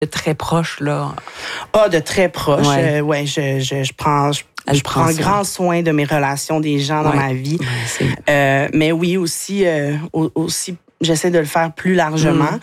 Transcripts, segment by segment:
de très proche, là? Ah, de très proche. Ouais, je prends grand soin de mes relations des gens dans ma vie. Mais oui, aussi, j'essaie de le faire plus largement.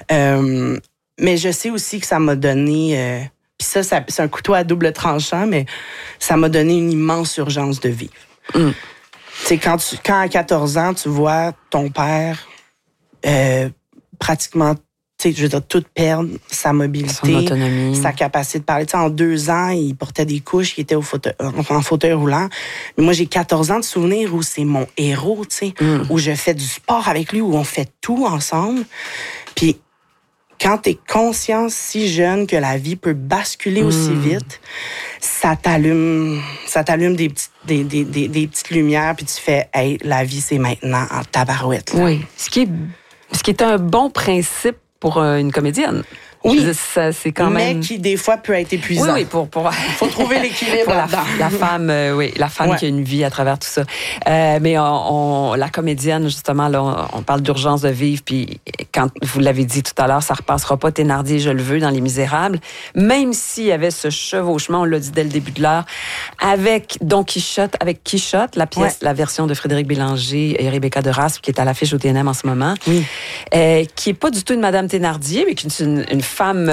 Mais je sais aussi que ça m'a donné... puis ça, c'est un couteau à double tranchant, mais ça m'a donné une immense urgence de vivre. C'est quand à 14 ans, tu vois ton père pratiquement... Tu sais, je veux dire, tout perdre, sa mobilité, son autonomie, sa capacité de parler. Tu sais, en 2 ans, il portait des couches, il était en fauteuil roulant. Mais moi, j'ai 14 ans de souvenirs où c'est mon héros, tu sais, où je fais du sport avec lui, où on fait tout ensemble. Puis, quand t'es conscient si jeune que la vie peut basculer aussi vite, ça t'allume des petites lumières, puis tu fais, hey, la vie, c'est maintenant en tabarouette. Là. Oui. Ce qui est un bon principe pour une comédienne. Oui, c'est quand même... mais qui des fois peut être épuisant. Oui, pour faut trouver l'équilibre là-dedans. La femme qui a une vie à travers tout ça. Mais la comédienne, justement, là, on parle d'urgence de vivre, puis quand vous l'avez dit tout à l'heure, ça repassera pas Thénardier, je le veux, dans Les Misérables. Même s'il y avait ce chevauchement, on l'a dit dès le début de l'heure, avec Don Quichotte, la pièce, la version de Frédéric Bélanger et Rebecca de Raspe, qui est à l'affiche au TNM en ce moment, qui est pas du tout une Madame Thénardier, mais qui est une femme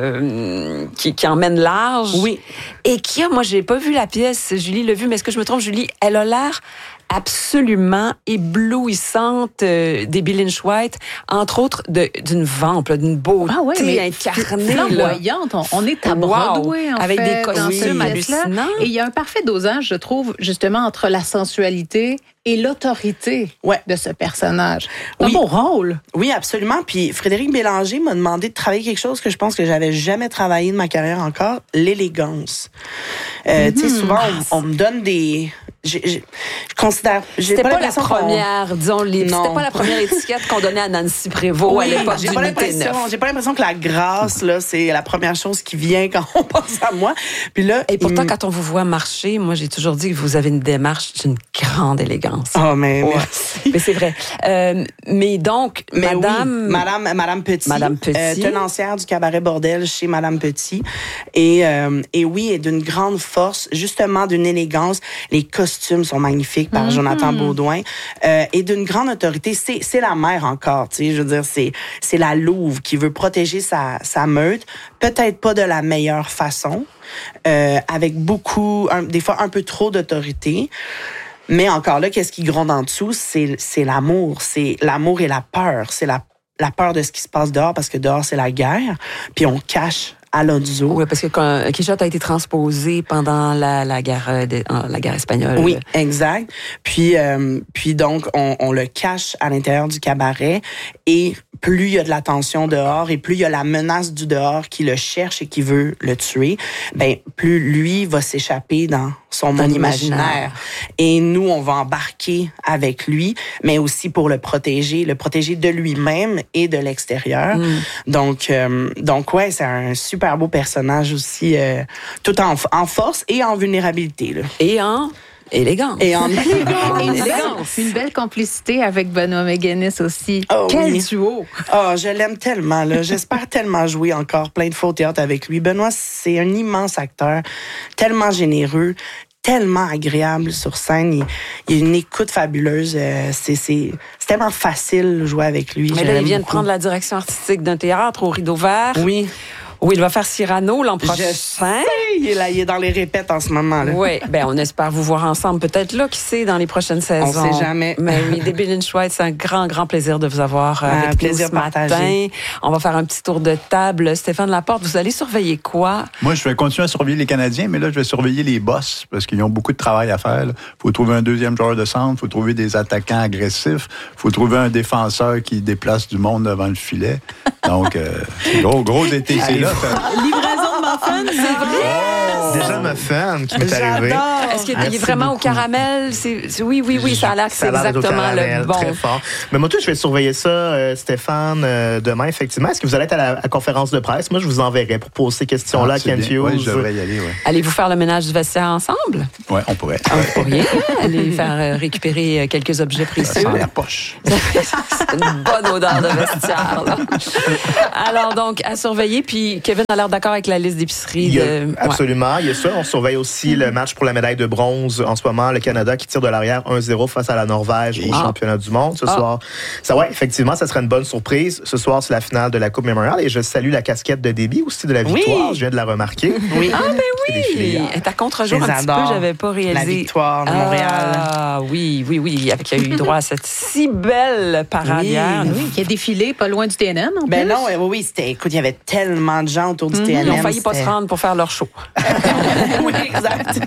qui emmène large. Oui. Et moi, j'ai pas vu la pièce, Julie l'a vu, mais est-ce que je me trompe, Julie? Elle a l'air absolument éblouissante d'Abby Lynch White, entre autres d'une vampe, d'une beauté incarnée. Flamboyante. On est à Broadway, avec des costumes hallucinants. Et il y a un parfait dosage, je trouve, justement, entre la sensualité et l'autorité de ce personnage. Un beau rôle. Oui, absolument. Puis Frédéric Bélanger m'a demandé de travailler quelque chose que je pense que j'avais jamais travaillé de ma carrière encore, l'élégance. Tu sais, souvent, on me donne des... Je considère... C'était pas la première, c'était pas la première étiquette qu'on donnait à Nancy Prévost à l'époque du Unité 9. J'ai pas l'impression que la grâce, là, c'est la première chose qui vient quand on pense à moi. Puis là, et pourtant, quand on vous voit marcher, moi, j'ai toujours dit que vous avez une démarche d'une grande élégance. Oh, mais merci. Mais c'est vrai. Mais donc, Madame Petit, tenancière du cabaret Bordel chez Madame Petit. Et oui, et d'une grande force, justement d'une élégance. Les costumes sont magnifiques par Jonathan Beaudoin. Et d'une grande autorité. C'est la mère encore, tu sais. Je veux dire, c'est la louve qui veut protéger sa meute. Peut-être pas de la meilleure façon. Avec des fois un peu trop d'autorité. Mais encore là, qu'est-ce qui gronde en dessous? C'est l'amour. C'est l'amour et la peur. C'est la peur de ce qui se passe dehors, parce que dehors, c'est la guerre. Puis on cache à l'audio. Oui, parce que quand Quichotte a été transposé pendant la guerre espagnole. Oui, exact. Puis donc, on le cache à l'intérieur du cabaret. Et plus il y a de la tension dehors et plus il y a la menace du dehors qui le cherche et qui veut le tuer, ben plus lui va s'échapper dans son monde imaginaire. Et nous, on va embarquer avec lui, mais aussi pour le protéger de lui-même et de l'extérieur. Donc ouais, c'est un super beau personnage aussi, tout en force et en vulnérabilité. Là. Et en élégance. Et en élégance. Une belle complicité avec Benoît McGuinness aussi. Oh, quel duo! Oh, je l'aime tellement. Là. J'espère tellement jouer encore plein de fois au théâtre avec lui. Benoît, c'est un immense acteur, tellement généreux, tellement agréable sur scène. Il y a une écoute fabuleuse. C'est tellement facile de jouer avec lui. Mais là, il vient de prendre la direction artistique d'un théâtre au Rideau Vert. Oui. Oui, il va faire Cyrano l'an prochain. Je sais, il est dans les répètes en ce moment. Là. Oui, on espère vous voir ensemble. Peut-être là, qui sait, dans les prochaines saisons. On sait jamais. Mais oui, Abby Lynch White, c'est un grand, grand plaisir de vous avoir avec nous ce matin. On va faire un petit tour de table. Stéphane Laporte, vous allez surveiller quoi? Moi, je vais continuer à surveiller les Canadiens, mais là, je vais surveiller les boss parce qu'ils ont beaucoup de travail à faire. Il faut trouver un deuxième joueur de centre, il faut trouver des attaquants agressifs, il faut trouver un défenseur qui déplace du monde devant le filet. Donc, gros été, c'est là. Livraison de muffins, c'est vrai? Déjà muffin qui m'est arrivé. Est-ce qu'il est vraiment beaucoup au caramel? Oui, ça a l'air que c'est exactement le bon. Très fort. Mais moi, je vais surveiller ça, Stéphane, demain, effectivement. Est-ce que vous allez être à la conférence de presse? Moi, je vous enverrai pour poser ces questions-là à Kent Hughes. Oui, je devrais y aller, oui. Allez-vous faire le ménage du vestiaire ensemble? Oui, on pourrait. Vous pourriez aller faire récupérer quelques objets précieux. Ça sent la poche. C'est une bonne odeur de vestiaire, là. Alors, donc, à surveiller. Puis, Oui, Kevin a l'air d'accord avec la liste d'épicerie. Absolument, il y a ça. On surveille aussi le match pour la médaille de bronze en ce moment. Le Canada qui tire de l'arrière 1-0 face à la Norvège au championnat du monde ce soir. Effectivement, ça serait une bonne surprise. Ce soir, c'est la finale de la Coupe Memorial et je salue la casquette de Déby aussi de la victoire. Je viens de la remarquer. Oui. Ah, ben oui! Elle est à contre-jour un petit peu, j'avais pas réalisé. La victoire de Montréal. Ah, oui. Qui a eu droit à cette si belle parade hier. Oui, qui a défilé pas loin du TNM, en plus. Non, écoute, il y avait tellement de gens autour du TNM. Ils ont failli pas se rendre pour faire leur show. Oui, exact.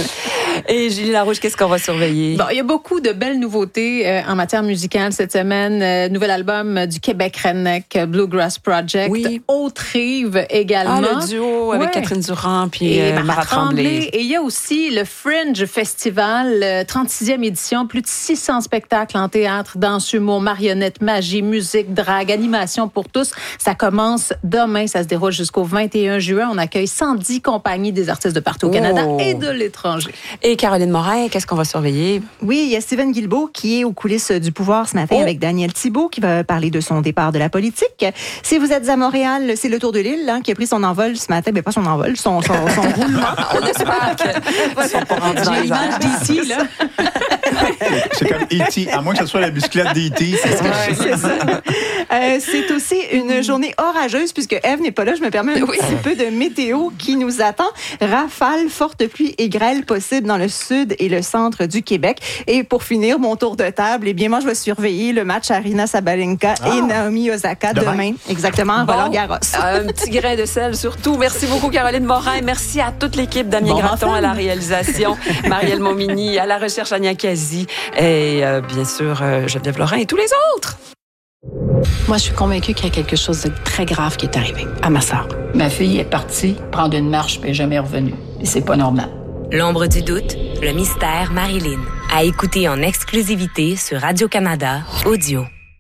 Et Julie Larouche, qu'est-ce qu'on va surveiller? Il y a beaucoup de belles nouveautés en matière musicale cette semaine. Nouvel album du Québec Redneck Bluegrass Project. Oui. Haute-Rive également. Le duo avec Catherine Durand puis Marat Tremblay. Et il y a aussi le Fringe Festival, 36e édition. Plus de 600 spectacles en théâtre, danse, humour, marionnette, magie, musique, drague, animation pour tous. Ça commence demain. Ça se déroule jusqu'au 21 juin. On accueille 110 compagnies des artistes de partout au Canada et de l'étranger. Et Caroline Morin, qu'est-ce qu'on va surveiller? Oui, il y a Steven Guilbeault qui est aux coulisses du pouvoir ce matin avec Daniel Thibault qui va parler de son départ de la politique. Si vous êtes à Montréal, c'est le Tour de l'île qui a pris son envol ce matin. Pas son envol, son roulement. On espère qu'ils sont pas rendus dans les airs. d'ici, là. C'est comme E.T., à moins que ce soit la bicyclette d'E.T. C'est ça. C'est aussi une journée orageuse puisque Ève n'est pas là. Je me permets un petit peu de météo qui nous attend. Rafales, fortes pluies et grêle possibles dans le sud et le centre du Québec. Et pour finir, mon tour de table, moi, je vais surveiller le match Aryna Sabalenka et Naomi Osaka demain. Exactement, Roland-Garros. Un petit grain de sel surtout. Merci beaucoup, Caroline Morin. Merci à toute l'équipe, Damien Gratton à la réalisation, Marielle Momini à la recherche, Ania Kazi et bien sûr Geneviève Lorrain et tous les autres. Moi, je suis convaincue qu'il y a quelque chose de très grave qui est arrivé à ma sœur. Ma fille est partie prendre une marche et jamais revenue. Et c'est pas normal. L'ombre du doute, le mystère Marilyn. À écouter en exclusivité sur Radio-Canada Audio.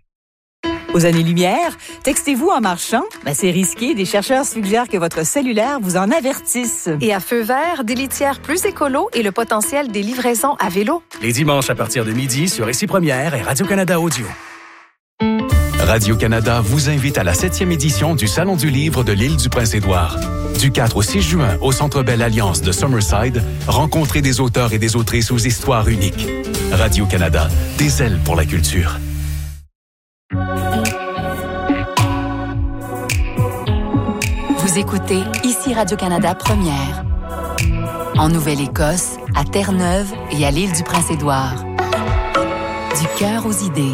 Aux années-lumière, textez-vous en marchant? C'est risqué. Des chercheurs suggèrent que votre cellulaire vous en avertisse. Et à feu vert, des litières plus écolo et le potentiel des livraisons à vélo. Les dimanches à partir de midi sur Ici Première et Radio-Canada Audio. Radio-Canada vous invite à la 7e édition du Salon du livre de l'île du Prince-Édouard. Du 4 au 6 juin, au Centre Bell Alliance de Summerside, rencontrez des auteurs et des autrices aux histoires uniques. Radio-Canada, des ailes pour la culture. Vous écoutez Ici Radio-Canada Première. En Nouvelle-Écosse, à Terre-Neuve et à l'île du Prince-Édouard. Du cœur aux idées.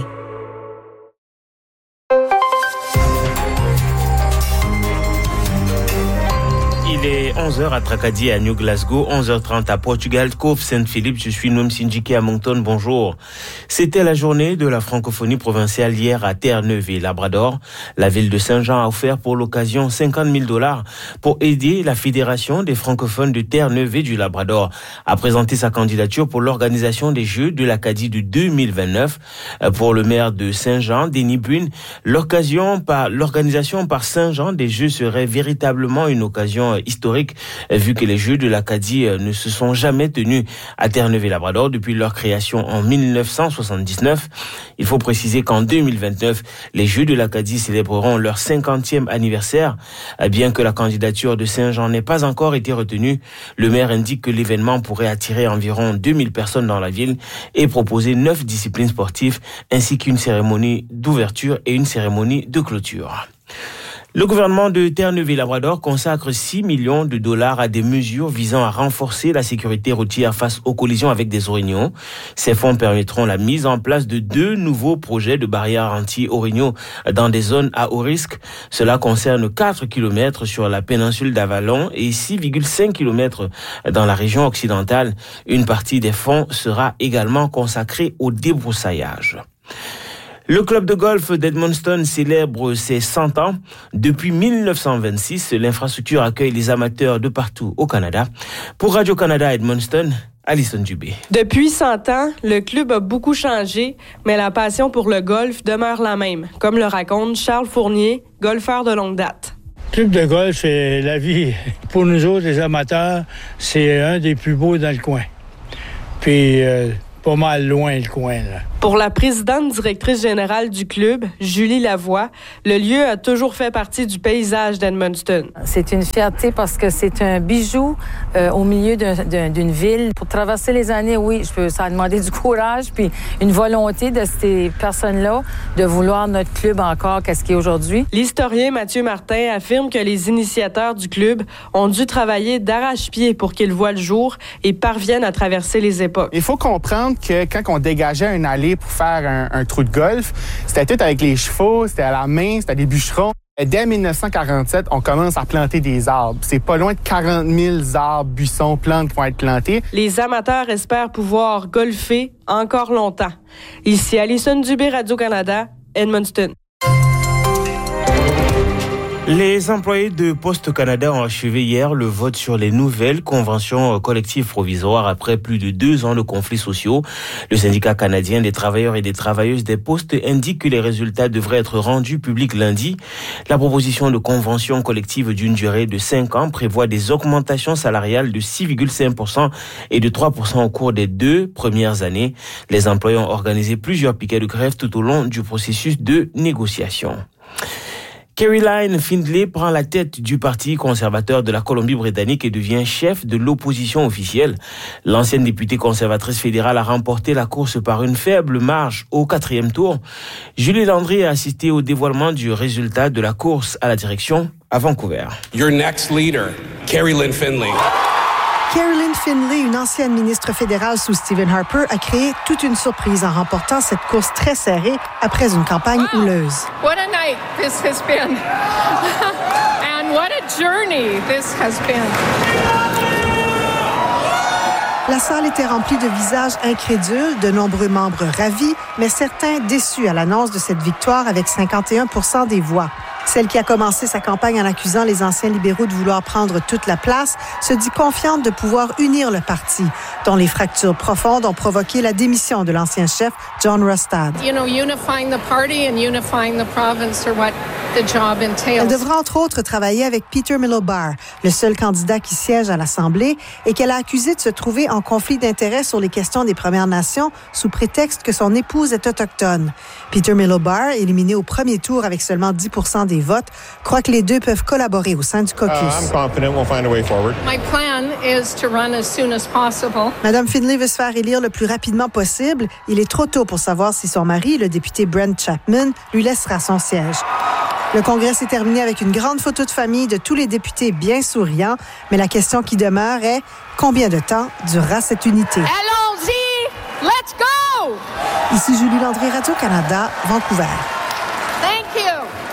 Il est 11h à Tracadie à New Glasgow, 11h30 à Portugal, Cove Saint-Philippe. Je suis Noam Sindjiki à Moncton. Bonjour. C'était la journée de la francophonie provinciale hier à Terre-Neuve et Labrador. La ville de Saint-Jean a offert pour l'occasion 50 000 $ pour aider la Fédération des francophones de Terre-Neuve et du Labrador à présenter sa candidature pour l'organisation des Jeux de l'Acadie de 2029. Pour le maire de Saint-Jean, Denis Brune, l'organisation par Saint-Jean des Jeux serait véritablement une occasion historique, vu que les Jeux de l'Acadie ne se sont jamais tenus à Terre-Neuve et Labrador depuis leur création en 1979. Il faut préciser qu'en 2029, les Jeux de l'Acadie célébreront leur 50e anniversaire. Bien que la candidature de Saint-Jean n'ait pas encore été retenue, le maire indique que l'événement pourrait attirer environ 2000 personnes dans la ville et proposer 9 disciplines sportives ainsi qu'une cérémonie d'ouverture et une cérémonie de clôture. Le gouvernement de Terre-Neuve et Labrador consacre 6 millions de $ à des mesures visant à renforcer la sécurité routière face aux collisions avec des orignaux. Ces fonds permettront la mise en place de 2 nouveaux projets de barrières anti-orignaux dans des zones à haut risque. Cela concerne 4 km sur la péninsule d'Avalon et 6,5 km dans la région occidentale. Une partie des fonds sera également consacrée au débroussaillage. Le club de golf d'Edmundston célèbre ses 100 ans. Depuis 1926, l'infrastructure accueille les amateurs de partout au Canada. Pour Radio-Canada Edmundston, Alison Dubé. Depuis 100 ans, le club a beaucoup changé, mais la passion pour le golf demeure la même, comme le raconte Charles Fournier, golfeur de longue date. Le club de golf, c'est la vie. Pour nous autres, les amateurs, c'est un des plus beaux dans le coin. Puis, pas mal loin le coin, là. Pour la présidente directrice générale du club, Julie Lavoie, le lieu a toujours fait partie du paysage d'Edmundston. C'est une fierté parce que c'est un bijou au milieu d'une ville. Pour traverser les années, oui, ça a demandé du courage puis une volonté de ces personnes-là de vouloir notre club encore qu'est-ce qu'il est aujourd'hui. L'historien Mathieu Martin affirme que les initiateurs du club ont dû travailler d'arrache-pied pour qu'il voit le jour et parviennent à traverser les époques. Il faut comprendre que quand on dégageait une allée pour faire un trou de golf, c'était tout avec les chevaux, c'était à la main, c'était des bûcherons. Dès 1947, on commence à planter des arbres. C'est pas loin de 40 000 arbres, buissons, plantes qui vont être plantés. Les amateurs espèrent pouvoir golfer encore longtemps. Ici Alison Dubé, Radio-Canada, Edmundston. Les employés de Poste Canada ont achevé hier le vote sur les nouvelles conventions collectives provisoires après plus de 2 ans de conflits sociaux. Le syndicat canadien des travailleurs et des travailleuses des postes indique que les résultats devraient être rendus publics lundi. La proposition de convention collective d'une durée de 5 ans prévoit des augmentations salariales de 6,5% et de 3% au cours des 2 premières années. Les employés ont organisé plusieurs piquets de grève tout au long du processus de négociation. Caroline Findlay prend la tête du Parti conservateur de la Colombie-Britannique et devient chef de l'opposition officielle. L'ancienne députée conservatrice fédérale a remporté la course par une faible marge au 4e tour. Julie Landry a assisté au dévoilement du résultat de la course à la direction à Vancouver. Your next leader, Caroline Findlay. Caroline Findlay, une ancienne ministre fédérale sous Stephen Harper, a créé toute une surprise en remportant cette course très serrée après une campagne houleuse. What a night this has been. And what a journey this has been. La salle était remplie de visages incrédules, de nombreux membres ravis, mais certains déçus à l'annonce de cette victoire avec 51% des voix. Celle qui a commencé sa campagne en accusant les anciens libéraux de vouloir prendre toute la place se dit confiante de pouvoir unir le parti, dont les fractures profondes ont provoqué la démission de l'ancien chef John Rustad. Unifying the party and unifying the province are what the job entails. Elle devra entre autres travailler avec Peter Miliband, le seul candidat qui siège à l'Assemblée, et qu'elle a accusé de se trouver en conflit d'intérêts sur les questions des Premières Nations sous prétexte que son épouse est autochtone. Peter Miliband, éliminé au premier tour avec seulement 10% des votes, croit que les deux peuvent collaborer au sein du caucus. I'm confident we'll find a way forward. My plan is to run as soon as possible. Madame Findlay veut se faire élire le plus rapidement possible. Il est trop tôt pour savoir si son mari, le député Brent Chapman, lui laissera son siège. Le congrès s'est terminé avec une grande photo de famille de tous les députés bien souriants, mais la question qui demeure est combien de temps durera cette unité? Allons-y! Let's go! Ici Julie Landry, Radio-Canada, Vancouver. Thank you!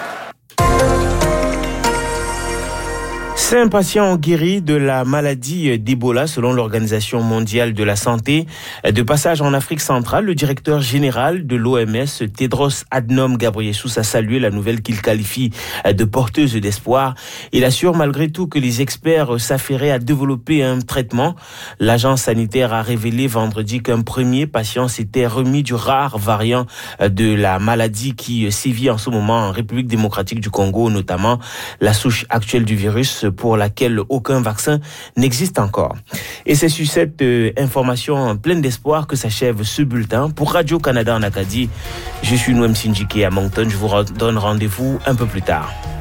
5 patients ont guéri de la maladie d'Ebola selon l'Organisation mondiale de la santé. De passage en Afrique centrale, le directeur général de l'OMS, Tedros Adhanom Ghebreyesus, a salué la nouvelle qu'il qualifie de porteuse d'espoir. Il assure malgré tout que les experts s'affairaient à développer un traitement. L'agence sanitaire a révélé vendredi qu'un premier patient s'était remis du rare variant de la maladie qui sévit en ce moment en République démocratique du Congo, notamment la souche actuelle du virus pour laquelle aucun vaccin n'existe encore. Et c'est sur cette information pleine d'espoir que s'achève ce bulletin. Pour Radio-Canada en Acadie, je suis Noam Sinjike à Moncton. Je vous donne rendez-vous un peu plus tard.